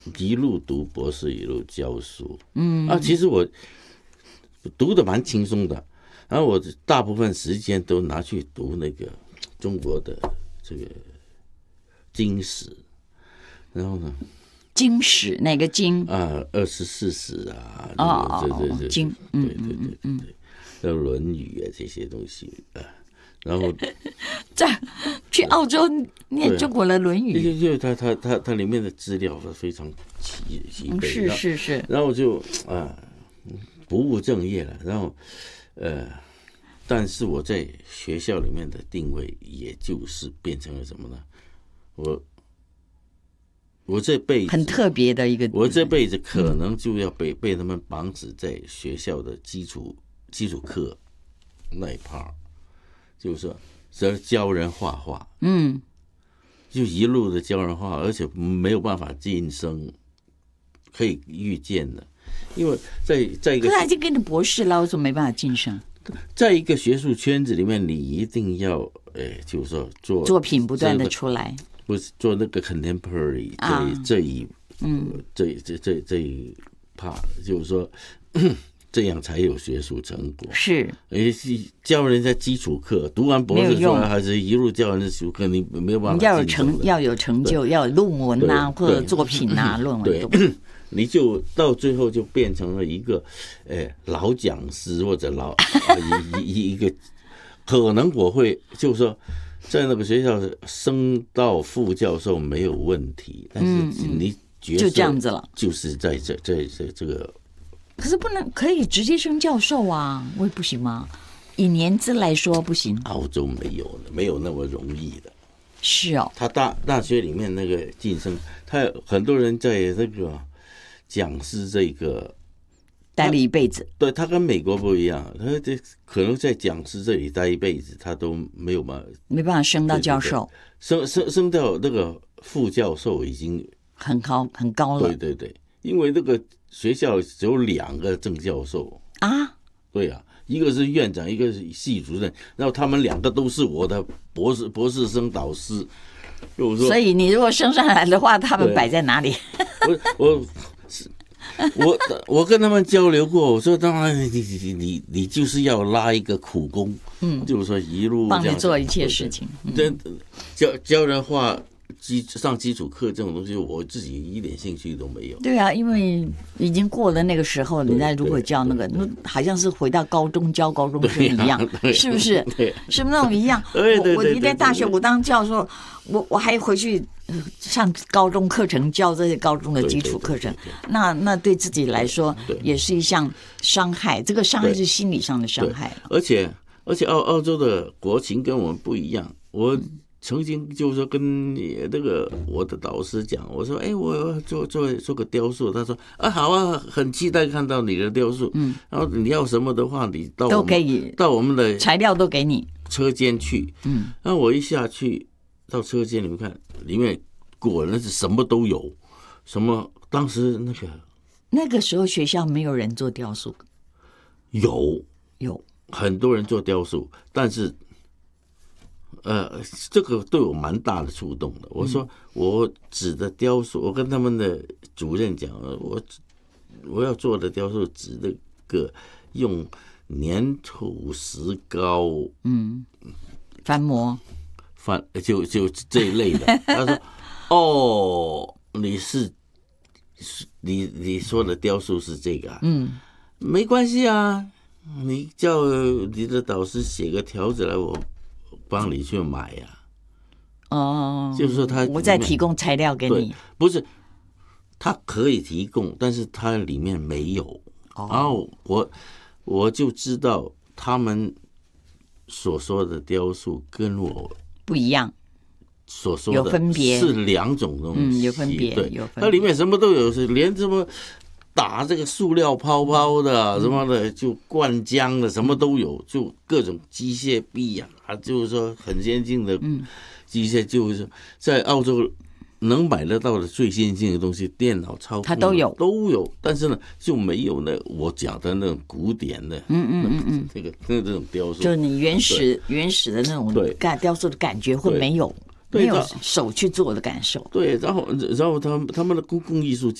一路读博士一路教书。其实我读的蛮轻松的，然后我大部分时间都拿去读那个中国的这个经史，然后呢， 经史哪个经 24史啊，对， 经， 对，论语啊这些东西啊，然后去澳洲念中国的《论语》， 就它里面的资料非常齐备， 是， 然后就不务正业了，然后但是我在学校里面的定位，也就是变成了什么呢？我这辈子很特别的一个， 我这辈子可能就要被他们绑死在学校的基础课那一 part， 就是说教人画画，就一路的教人画，而且没有办法晋升，可以预见的，因为在一个， 可是他已经跟你博士了，为什么没办法晋升？ 在一个学术圈子里面，你一定要就是说作品不断的出来， 不是做那个 contemporary 这一part，就是说这样才有学术成果。 是， 教人家基础课，读完博士出来还是一路教人家基础课，你没有办法要有成就，要有论文啊，或者作品啊，论文对。你就到最后就变成了一个老讲师或者一个，可能我会就是说在那个学校升到副教授没有问题，但是你角色就这样子了， 就是在这个， 可是不能可以直接升教授啊，我也不行吗？以年资来说不行， 澳洲没有那么容易的。 是哦， 他大学里面那个晋升，他很多人在这个讲师这个待了一辈子， 对，他跟美国不一样，他可能在讲师这里待一辈子，他都没办法升到教授， 升到那个副教授已经很高了。 对，因为那个学校只有2个正教授啊， 对啊，一个是院长，一个是系主任，然后他们2个都是我的博士生导师。 所以你如果升上来的话，他们摆在哪里？ 我跟他们交流过，我说当然你就是要拉一个苦工，就是说一路帮你做一切事情。 教人画上基础课这种东西，我自己一点兴趣都没有。 对啊，因为已经过了那个时候，人家如果教那个，好像是回到高中教高中生一样，是不是？是不是那种一样？我一在大学，我当教授，我还回去上高中课程，教这些高中的基础课程。那对自己来说也是一项伤害，这个伤害是心理上的伤害。 而且澳洲的国情跟我们不一样，我曾经就是说跟那个我的导师讲，我说我要做个雕塑，他说好啊，很期待看到你的雕塑，然后你要什么的话，你都可以， 到我们的材料都给你车间去，然后我一下去到车间里面看，里面果然是什么都有，什么当时那个时候学校没有人做雕塑， 有很多人做雕塑，但是这个对我蛮大的触动的。我说我指的雕塑，我跟他们的主任讲，我要做的雕塑指那个用粘土石膏， 翻模， 就这一类的。他说你说的雕塑是这个啊，没关系啊，你叫你的导师写个条子来，我帮你去买呀。就是说我再提供材料给你， 不是他可以提供，但是他里面没有。然后我就知道他们所说的雕塑跟我不一样， 所说的有分别， 是2种东西， 有分别， 对，它里面什么都有，连什么打这个塑料泡泡的什么的，就灌浆的什么都有，就各种机械臂啊，就是说很先进的机械，就是在澳洲能买得到的最先进的东西，电脑操控它都有，但是呢就没有那我讲的那种古典的，这种雕塑， 就是你原始的那种雕塑的感觉会没有。 没有手去做的感受。 对，然后他们的公共艺术